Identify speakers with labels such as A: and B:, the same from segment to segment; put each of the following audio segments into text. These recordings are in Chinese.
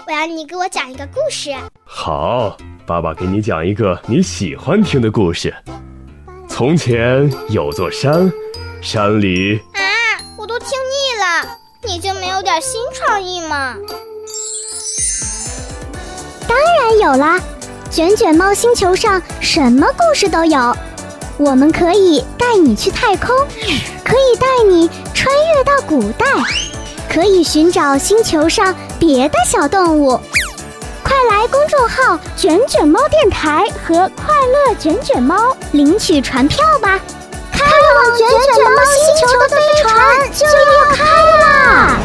A: 我要你给我讲一个故事。
B: 好，爸爸给你讲一个你喜欢听的故事。从前有座山，山里……
A: 我都听腻了，你就没有点新创意吗？
C: 当然有啦，卷卷猫星球上什么故事都有。我们可以带你去太空，可以带你穿越到古代，可以寻找星球上别的小动物。快来公众号卷卷猫电台和快乐卷卷猫领取船票吧，开往卷卷猫星球的飞船就要开啦！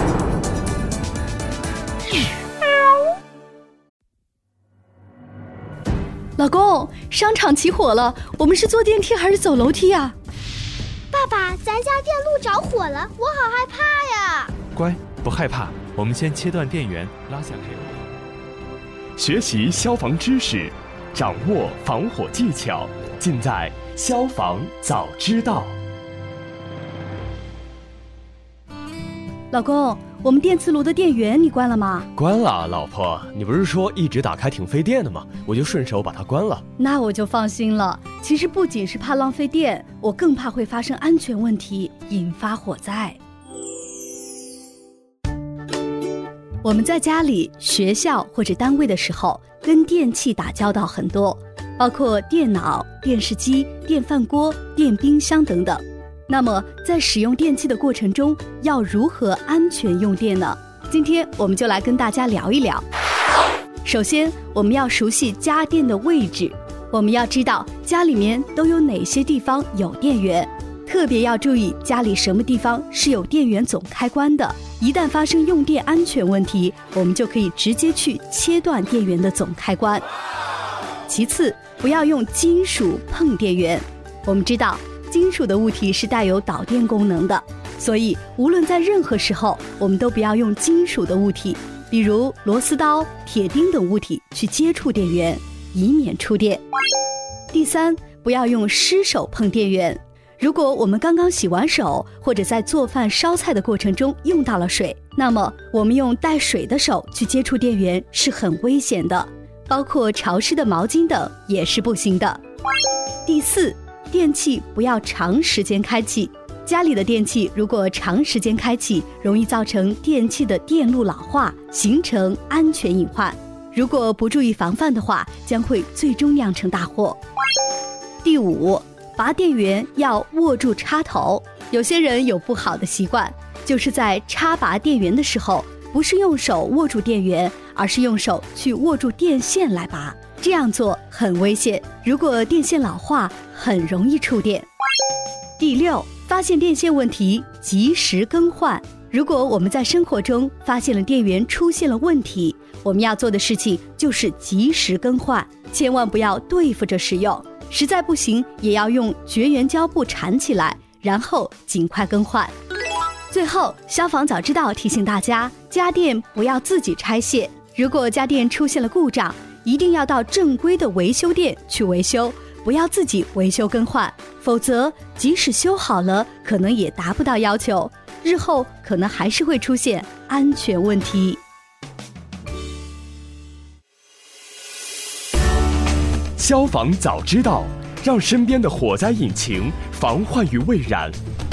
D: 老公，商场起火了，我们是坐电梯还是走楼梯啊？
A: 爸爸，咱家电路着火了，我好害怕呀！
E: 乖，不害怕，我们先切断电源，拉下开关。
B: 学习消防知识，掌握防火技巧，尽在消防早知道。
D: 老公，我们电磁炉的电源你关了吗？
B: 关了，老婆，你不是说一直打开挺费电的吗？我就顺手把它关了。
D: 那我就放心了。其实不仅是怕浪费电，我更怕会发生安全问题，引发火灾。我们在家里、学校或者单位的时候，跟电器打交道很多，包括电脑、电视机、电饭锅、电冰箱等等。那么在使用电器的过程中，要如何安全用电呢？今天我们就来跟大家聊一聊。首先，我们要熟悉家电的位置，我们要知道家里面都有哪些地方有电源，特别要注意家里什么地方是有电源总开关的。一旦发生用电安全问题，我们就可以直接去切断电源的总开关。其次，不要用金属碰电源。我们知道金属的物体是带有导电功能的，所以无论在任何时候，我们都不要用金属的物体，比如螺丝刀、铁钉等物体去接触电源，以免触电。第三，不要用湿手碰电源。如果我们刚刚洗完手，或者在做饭烧菜的过程中用到了水，那么我们用带水的手去接触电源是很危险的，包括潮湿的毛巾等也是不行的。第四，电器不要长时间开启。家里的电器如果长时间开启，容易造成电器的电路老化，形成安全隐患。如果不注意防范的话，将会最终酿成大祸。第五，拔电源要握住插头。有些人有不好的习惯，就是在插拔电源的时候，不是用手握住电源，而是用手去握住电线来拔。这样做很危险，如果电线老化，很容易触电。第六，发现电线问题，及时更换。如果我们在生活中发现了电源出现了问题，我们要做的事情就是及时更换，千万不要对付着使用，实在不行也要用绝缘胶布缠起来，然后尽快更换。最后，消防早知道提醒大家，家电不要自己拆卸，如果家电出现了故障，一定要到正规的维修店去维修，不要自己维修更换，否则即使修好了，可能也达不到要求，日后可能还是会出现安全问题。
B: 消防早知道，让身边的火灾引擎防患于未然。